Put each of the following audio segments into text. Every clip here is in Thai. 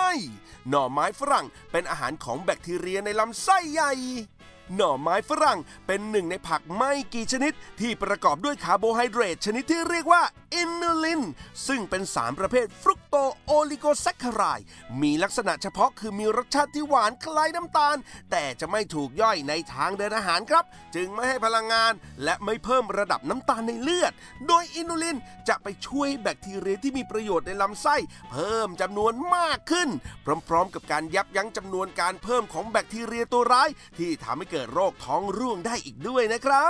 หน่อไม้ฝรั่งเป็นอาหารของแบคทีเรียในลำไส้ใหญ่หน่อไม้ฝรั่งเป็นหนึ่งในผักไม่กี่ชนิดที่ประกอบด้วยคาร์โบไฮเดรตชนิดที่เรียกว่าอินูลินซึ่งเป็นสารประเภทฟรุกโตโอลิโกแซคคาไรด์มีลักษณะเฉพาะคือมีรสชาติที่หวานคล้ายน้ำตาลแต่จะไม่ถูกย่อยในทางเดินอาหารครับจึงไม่ให้พลังงานและไม่เพิ่มระดับน้ำตาลในเลือดโดยอินูลินจะไปช่วยแบคทีเรียที่มีประโยชน์ในลำไส้เพิ่มจำนวนมากขึ้นพร้อมๆกับการยับยั้งจำนวนการเพิ่มของแบคทีเรียตัวร้ายที่ทำให้เกิดโรคท้องร่วงได้อีกด้วยนะครับ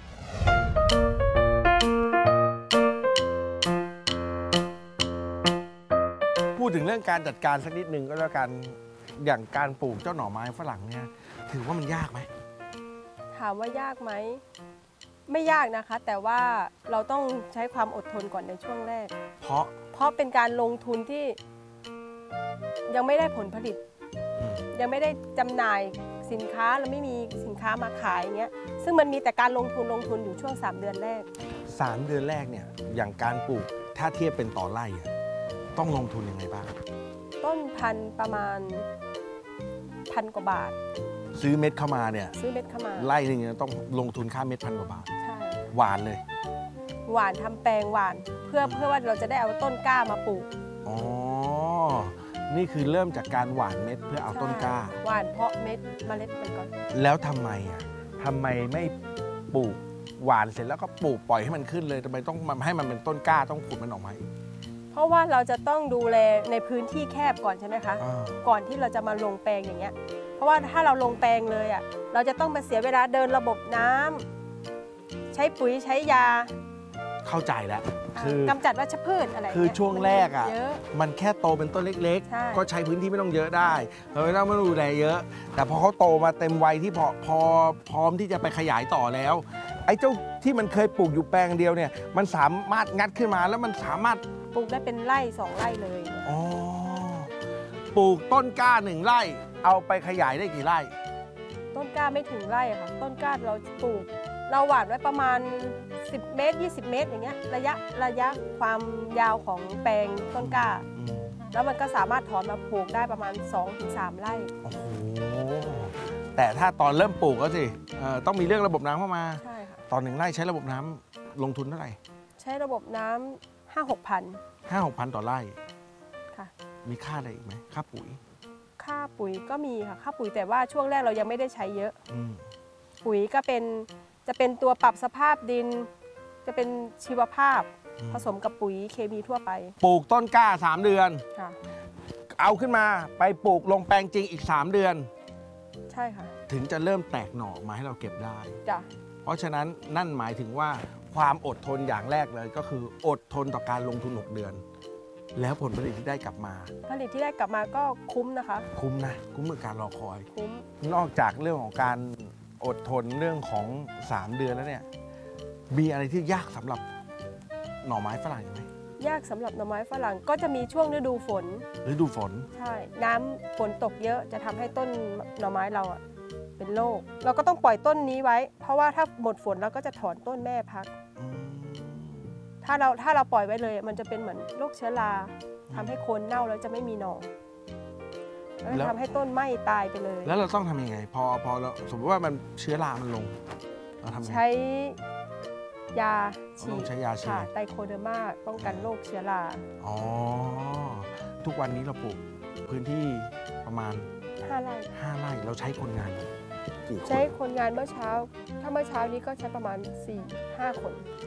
พูดถึงเรื่องการจัดการสักนิดนึงก็แล้วกันอย่างการปลูกเจ้าหน่อไม้ฝรั่งเนี่ยถือว่ามันยากไหมถามว่ายากไหมไม่ยากนะคะแต่ว่าเราต้องใช้ความอดทนก่อนในช่วงแรกเพราะเป็นการลงทุนที่ยังไม่ได้ผลผลิตยังไม่ได้จำหน่ายสินค้าแล้วไม่มีสินค้ามาขายอย่างเงี้ยซึ่งมันมีแต่การลงทุนอยู่ช่วง3 เดือนแรก 3 เดือนแรกเนี่ยอย่างการปลูกถ้าเทียบเป็นต่อไร่ต้องลงทุนยังไงบ้างต้นพันธุ์ประมาณ1,000 กว่าบาทซื้อเม็ดเข้ามาเนี่ยซื้อเม็ดเข้ามาไร่หนึ่งต้องลงทุนค่าเม็ด1,000 กว่าบาทใช่หวานเลยหวานทำแปลงหวานเพื่อว่าเราจะได้เอาต้นกล้ามาปลูกอ๋อนี่คือเริ่มจากการหว่านเม็ดเพื่อเอาต้นกล้าหว่านเพาะเม็ดเมล็ดมันก่อนแล้วทำไมไม่ปลูกหว่านเสร็จแล้วก็ปลูกปล่อยให้มันขึ้นเลยทำไมต้องให้มันเป็นต้นกล้าต้องขุดมันออกมาอีกเพราะว่าเราจะต้องดูแลในพื้นที่แคบก่อนใช่ไหมคะก่อนที่เราจะมาลงแปลงอย่างเงี้ยเพราะว่าถ้าเราลงแปลงเลยเราจะต้องมาเสียเวลาเดินระบบน้ำใช้ปุ๋ยใช้ยาเข้าใจแล้วคือกำจัดวัชพืชอะไรคือช่วงแรกมันแค่โตเป็นต้นเล็กๆก็ใช้พื้นที่ไม่ต้องเยอะได้ไม่ต้องดูแลเยอะแต่พอเขาโตมาเต็มวัยที่พร้อมที่จะไปขยายต่อแล้วไอ้เจ้าที่มันเคยปลูกอยู่แปลงเดียวเนี่ยมันสามารถงัดขึ้นมาแล้วมันสามารถปลูกได้เป็นไร่2 ไร่เลยอ๋อปลูกต้นกล้า1 ไร่เอาไปขยายได้กี่ไร่ต้นกล้าไม่ถึงไร่ค่ะต้นกล้าเราปลูกเราหว่านไว้ประมาณ10 เมตร20 เมตรอย่างเงี้ยระยะความยาวของแปลงต้นกล้าแล้วมันก็สามารถถอนมาปลูกได้ประมาณ 2-3 ไร่โอ้โหแต่ถ้าตอนเริ่มปลูกก็สิต้องมีเรื่องระบบน้ำเข้ามาใช่ค่ะตอน1 ไร่ใช้ระบบน้ำลงทุนเท่าไหร่ใช้ระบบน้ำ5-6 พันต่อไร่ค่ะมีค่าอะไรอีกไหมค่าปุ๋ยค่าปุ๋ยก็มีค่ะค่าปุ๋ยแต่ว่าช่วงแรกเรายังไม่ได้ใช้เยอะปุ๋ยก็จะเป็นตัวปรับสภาพดินจะเป็นชีวภาพผสมกับปุ๋ยเคมีทั่วไปปลูกต้นกล้า3 เดือนค่ะเอาขึ้นมาไปปลูกลงแปลงจริงอีก3 เดือนใช่ค่ะถึงจะเริ่มแตกหน่อมาให้เราเก็บได้จ้ะเพราะฉะนั้นนั่นหมายถึงว่าความอดทนอย่างแรกเลยก็คืออดทนต่อการลงทุน6 เดือนแล้วผลผลิตที่ได้กลับมาก็คุ้มนะคะคุ้มนะคุ้มกับการรอคอยคุ้มนอกจากเรื่องของการอดทนเรื่องของ3 เดือนแล้วเนี่ยมีอะไรที่ยากสำหรับหน่อไม้ฝรั่งไหมยากสำหรับหน่อไม้ฝรั่งก็จะมีช่วงฤดูฝนใช่น้ำฝนตกเยอะจะทำให้ต้นหน่อไม้เราเป็นโรคเราก็ต้องปล่อยต้นนี้ไว้เพราะว่าถ้าหมดฝนเราก็จะถอนต้นแม่พักถ้าเราปล่อยไว้เลยมันจะเป็นเหมือนโรคเชื้อราทำให้โคนเน่าแล้วจะไม่มีหน่อแล้วทำให้ต้นไหม้ตายไปเลยแล้วเราต้องทำยังไงพอเราสมมติว่ามันเชื้อรามันลงเราทำยังไงใช้ยาฉีดไตโคเดอร์มาป้องกันโรคเชื้อราอ๋อทุกวันนี้เราปลูกพื้นที่ประมาณ 5 ไร่เราใช้คนงานใช้คนงานเมื่อเช้านี้ก็ใช้ประมาณ 4-5 คน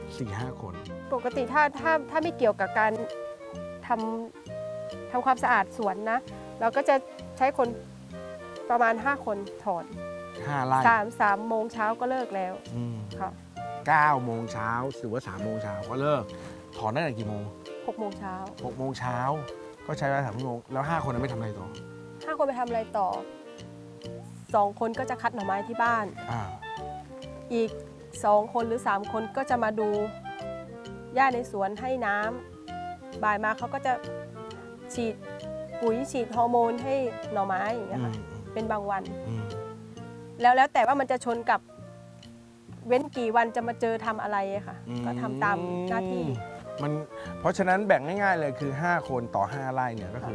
4-5 คนปกติถ้าไม่เกี่ยวกับการทำความสะอาดสวนนะเราก็จะใช้คนประมาณ5 คนถอน 5 ไร่ 3 โมงเช้าก็เลิกแล้วค่ะ 9 โมงเช้าหรือว่า3 โมงเช้าก็เลิกถอนได้ตั้งกี่โมง 6 โมงเช้า 6 โมงเช้าก็ใช้เวลา3 ชั่วโมงแล้ว5 คนไม่ทำอะไรต่อ 5 คนไปทำอะไรต่อ2 คนก็จะคัดหน่อไม้ที่บ้านอีก2 คนหรือ3 คนก็จะมาดูหญ้าในสวนให้น้ำบ่ายมาเขาก็จะฉีดปุ๋ยฉีดฮอร์โมนให้หน่อไม้อย่างเงี้ยค่ะเป็นบางวันแล้วแต่ว่ามันจะชนกับเว้นกี่วันจะมาเจอทำอะไรค่ะก็ทำตามหน้าที่เพราะฉะนั้นแบ่งง่ายๆเลยคือ5 คนต่อ5 ไร่เนี่ยก็คือ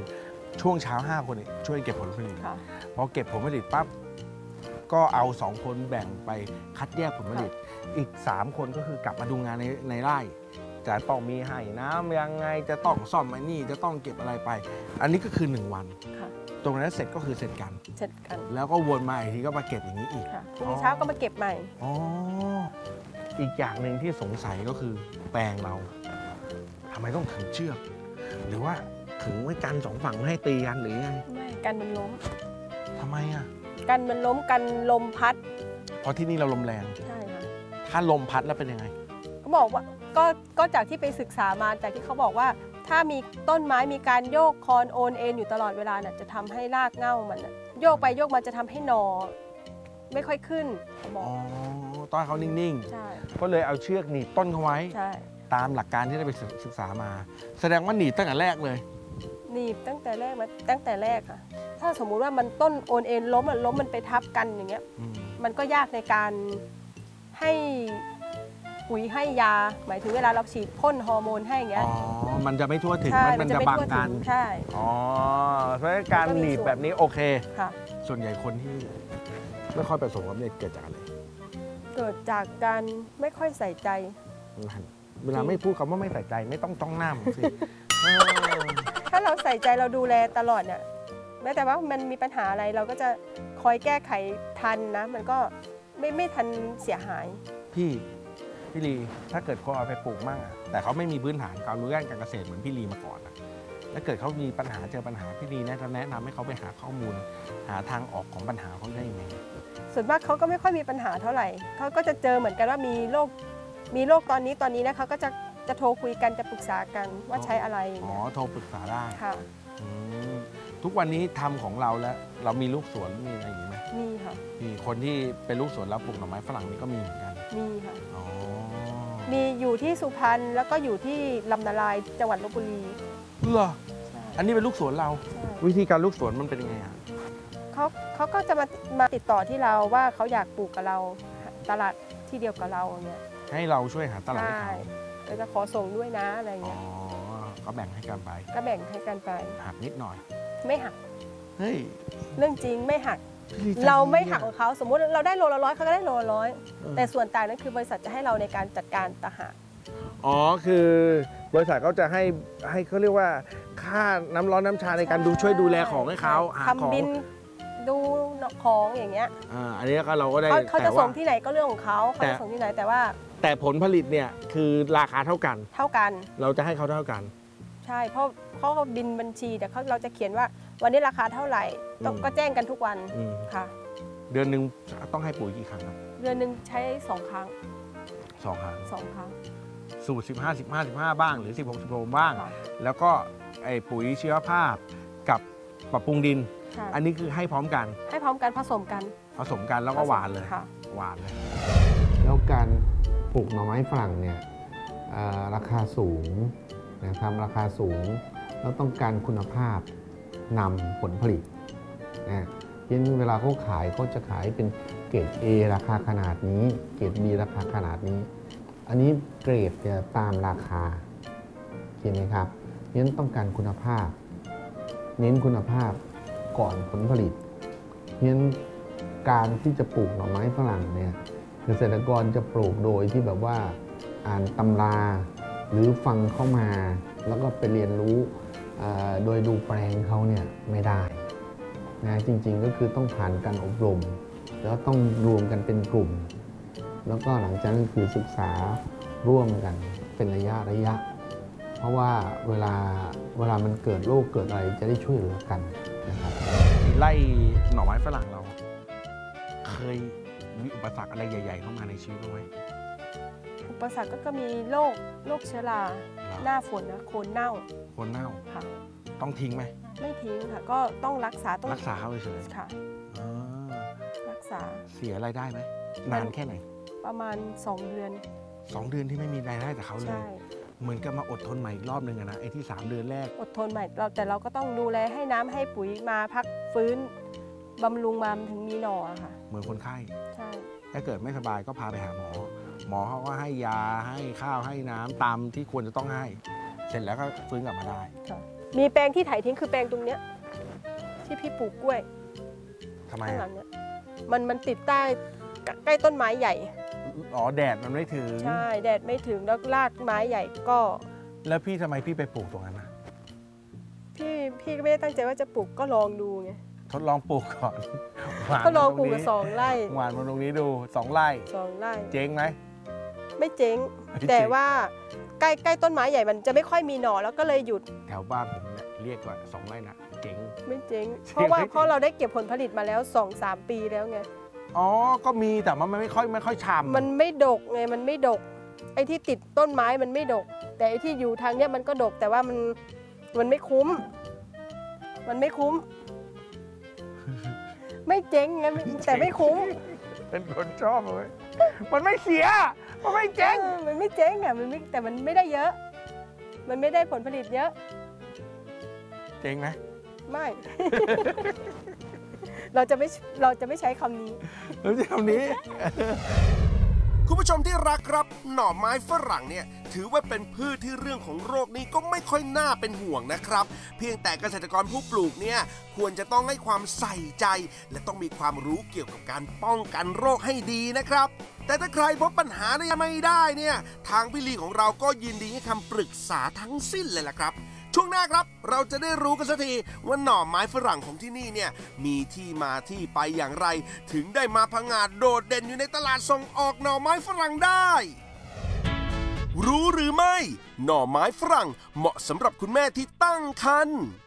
ช่วงเช้า5 คนช่วยเก็บผลผลิตค่ะพอเก็บผลผลิตปั๊บก็เอา2 คนแบ่งไปคัดแยกผลผลิต อีก3 คนก็คือกลับมาดูงานในไร่จะต้องมีให้น้ำยังไงจะต้องซ่อมไอ้นี่จะต้องเก็บอะไรไป อันนี้ก็คือ 1 วันค่ะตรงนั้นเสร็จก็คือเสร็จกันเสร็จกันแล้วก็วนมาอีกทีก็มาเก็บอย่างนี้อีกค่ะพรุ่งนี้เช้าก็มาเก็บใหม่อ๋ออีกอย่างหนึ่งที่สงสัยก็คือแปลงเราทำไมต้องขึงเชือก หรือว่าขึงไว้กัน2 ฝั่งไม่ให้ตีกันหรือยังไงไม่กันมันล้มทำไมอ่ะกันมันล้มกันลมพัดเพราะที่นี่เราลมแรงใช่ค่ะถ้าลมพัดแล้วเป็นยังไงเขาบอกว่าก็จากที่ไปศึกษามาจากที่เขาบอกว่าถ้ามีต้นไม้มีการโยกคอนโอนเอ็นอยู่ตลอดเวลาน่ะจะทำให้รากเหง้ามันน่ะโยกไปโยกมาจะทำให้หนอไม่ค่อยขึ้นเขาบอกอ๋อต้องให้เขานิ่งใช่ๆ ก็เลยเอาเชือกหนีบต้นเขาไว้ใช่ตามหลักการที่ได้ไปศึกษามา แสดงว่าหนีบตั้งแต่แรกเลยหนีบตั้งแต่แรกค่ะถ้าสมมุติว่ามันต้นโอนเอ็นล้มมันไปทับกันอย่างเงี้ยอืมมันก็ยากในการให้ปุ๋ยให้ยา หมายถึงเวลาเราฉีดพ่นฮอร์โมนให้อย่างเงี้อ๋ยอ มันจะไม่ทั่วถึงใช่มันจะไม่บังทั่วกัถึนใช่อ๋อ เพราะฉะนั้นการก็มีหนีบส่วนแบบนี้โอเคค่ะส่วนใหญ่คนที่ไม่ค่อยประสบความสำเร็จเกิดจากอะไรเกิดจากการไม่ค่อยใส่ใจเวลาไม่พูดคำว่าไม่ใส่ใจไม่ต้องจ้องหน้าผมสิเออถ้าเราใส่ใจเราดูแลตลอดเนี่ยแม้แต่ว่ามันมีปัญหาอะไรเราก็จะคอยแก้ไขทันนะ มันก็ไม่ทันเสียหายพี่ลีถ้าเกิดคนเอาไปปลูกมั่งอะแต่เขาไม่มีพื้นฐานความรู้ด้านการเกษตรเหมือนพี่ลีมาก่อนอะถ้าเกิดเขามีปัญหาเจอปัญหาพี่ลีแนะนำให้เขาไปหาข้อมูล หาทางออกของปัญหาเขาได้ยังไงส่วนมากเขาก็ไม่ค่อยมีปัญหาเท่าไหร่เขาก็จะเจอเหมือนกันว่ามีโรคตอนนี้นะเขาก็จะโทรคุยกันจะปรึกษากันว่าใช้อะไรอย่างอ๋อเงี้ยโทรปรึกษาได้ค่ะอืมทุกวันนี้ทำของเราแล้วเรามีลูกสวนมีอะไรอย่างนี้ไหมมีค่ะมีคนที่เป็นลูกสวนแล้วปลูกหน่อไม้ฝรั่งนี่ก็มีเหมือนกันมีค่ะอ๋อมีอยู่ที่สุพรรณแล้วก็อยู่ที่ลำนาลายจังหวัดลพบุรีเหรอใช่อันนี้เป็นลูกสวนเราใช่วิธีการลูกสวนมันเป็นยังไงอะเขาก็จะมาติดต่อที่เราว่าเขาอยากปลูกกับเราตลาดที่เดียวกับเราอย่างเงี้ยให้เราช่วยหาตลาดให้ใช่เขาเราจะขอส่งด้วยนะอะไรอ๋อเงี้ยก็แบ่งให้กันไปก็แบ่งให้กันไปหักนิดหน่อยไม่หักเฮ้ยเรื่องจริงไม่หักพี่ใจเราไม่ดีอะหักของเขาสมมุติเราได้โลละ100เขาก็ได้โลละ100 เออแต่ส่วนต่างนั้นคือบริษัทจะให้เราในการจัดการต่างหากอ๋อ คือบริษัทเขาจะให้เขาเรียกว่าค่าน้ำร้อนน้ำชาในการดูช่วยดูแลของให้เขาหาของทำบินดูของอย่างเงี้ยอันนี้ก็เราก็ได้เขาจะแต่ส่ว่างที่ไหนก็เรื่องของเขาเขาจะส่งที่ไหนแต่ว่าแต่ผลผลิตเนี่ยคือราคาเท่ากันเท่ากันเราจะให้เขาเท่ากันใช่เพราะเขาบินบัญชีแต่เราจะเขียนว่าวันนี้ราคาเท่าไหร่ต้องอืมก็แจ้งกันทุกวันอืมค่ะเดือนหนึ่งต้องให้ปุ๋ยกี่ครั้งครับเดือนหนึ่งใช้2 ครั้ง 2 ครั้ง 2 ครั้งสูตร15 บ้างหรือ 16 บ้างค่ะแล้วก็ไอ้ปุ๋ยชีวภาพกับปรับปรุงดินใช่อันนี้คือให้พร้อมกันให้พร้อมกันผสมกันผสมกันแล้วก็หวานเลยค่ะหวานเลยแล้วการปลูกหน่อไม้ฝรั่งเนี่ยราคาสูงนะครับราคาสูงแล้วต้องการคุณภาพนำผลผลิตนะยันเวลาเขาขายเขาจะขายเป็นเกรด A ราคาขนาดนี้เกรด B ราคาขนาดนี้ อันนี้เกรดจะตามราคาเห็นไหมครับยันต้องการคุณภาพ เน้นคุณภาพก่อนผลผลิตยันการที่จะปลูกหน่อไม้ฝรั่งเนี่ยเกษตรกรจะปลูกโดยที่แบบว่าอ่านตำราหรือฟังเข้ามา แล้วก็ไปเรียนรู้โดยดูแปลงเขาเนี่ยไม่ได้นะจริงๆก็คือต้องผ่านการอบรม แล้วต้องรวมกันเป็นกลุ่ม แล้วก็หลังจากนั้นคือศึกษาร่วมกันเป็นระยะ เพราะว่าเวลามันเกิดโรคเกิดอะไรจะได้ช่วยเหลือกันนะครับไล่หน่อไม้ฝรั่งเรา เคยมีอุปสรรคอะไรใหญ่ ๆ เข้ามาในชีวิตบ้างไหมอุปสรรคก็มีโรคเชื้อราหรอหน้าฝนนะโคนเน่าคนเน่าค่ะต้องทิ้งไหมไม่ทิ้งค่ะ ก็ต้องรักษาต้องรักษาเขาเฉยค่ะๆอ่ารักษาเสียรายได้ไหมนานแค่ไหนประมาณ2 เดือน 2 เดือนที่ไม่มีรายได้จากเขาเลยใช่เหมือนกับมาอดทนใหม่อีกรอบหนึ่งอะนะไอ้ที่ 3 เดือนแรกอดทนใหม่แต่เราก็ต้องดูแลให้น้ำให้ปุ๋ยมาพักฟื้นบำรุงมาถึงมีหน่ออะค่ะเหมือนคนไข้ใช่ถ้าเกิดไม่สบายก็พาไปหาหมอ หมอเขาก็ให้ยาให้ข้าวให้น้ำตามที่ควรจะต้องให้ เสร็จแล้วก็ฟื้นกลับมาได้ค่ะมีแปลงที่ไถทิ้งคือแปลงตรงเนี้ยที่พี่ปลูกกล้วยทำไมข้างหลัอะงเนี่ยมันติดใกล้ต้นไม้ใหญ่อ๋อแดดมันไม่ถึงใช่แดดไม่ถึงแล้วรากไม้ใหญ่ก็แล้วพี่ทำไมพี่ไปปลูกตรงนั้นนะพี่ก็ไม่ได้ตั้งใจว่าจะปลูกก็ลองดูไงทดลองปลูกก่อนหวานก็ลองปลูกมากับตร 2 ไร่หวานมาตรงนี้ดู2 ไร่ 2 ไร่เจ๊งไหมไม่เจ๊งไม่เจ๊งแต่ว่าใกล้ต้นไม้ใหญ่มันจะไม่ค่อยมีหน่อแล้วก็เลยหยุดแถวบ้านผมเนี่ยเรียกว่า2 ไร่นะเจ๊งไม่เจ๊งเจ๊งเพราะว่าไม่เจ๊งเพราะเราได้เก็บผลผลิตมาแล้ว 2-3 ปีแล้วไงอ๋อก็มีแต่มันไม่ค่อยฉ่ำมันไม่ดกไงมันไม่ดก ไอ้ที่ติดต้นไม้มันไม่ดก แต่ไอ้ที่อยู่ทางเนี้ยมันก็ดกแต่ว่ามันไม่คุ้ม มันไม่คุ้ม ไม่เจ๊งไงแต่ไม่คุ้มเป็นคนชอบเลยมันไม่เสียมันไม่เจ๊งมันไม่เจ๊งอ่ะแต่มันไม่ได้เยอะ มันไม่ได้ผลผลิตเยอะเจ๊งไหมไม่ เราจะไม่ใช้คำนี้แล้วที่คำนี้คุณผู้ชมที่รักครับหน่อไม้ฝรั่งเนี่ยถือว่าเป็นพืชที่เรื่องของโรคนี้ก็ไม่ค่อยน่าเป็นห่วงนะครับ เพียงแต่เกษตรกรผู้ปลูกเนี่ยควรจะต้องให้ความใส่ใจ และต้องมีความรู้เกี่ยวกับการป้องกันโรคให้ดีนะครับ แต่ถ้าใครพบปัญหาเนี่ยไม่ได้เนี่ยทางพี่ลีของเราก็ยินดีให้คำปรึกษาทั้งสิ้นเลยล่ะครับ ช่วงหน้าครับเราจะได้รู้กันสักทีว่าหน่อไม้ฝรั่งของที่นี่เนี่ยมีที่มาที่ไปอย่างไร ถึงได้มาผงาดโดดเด่นอยู่ในตลาดส่งออกหน่อไม้ฝรั่งได้ รู้หรือไม่ หน่อไม้ฝรั่งเหมาะสำหรับคุณแม่ที่ตั้งครรภ์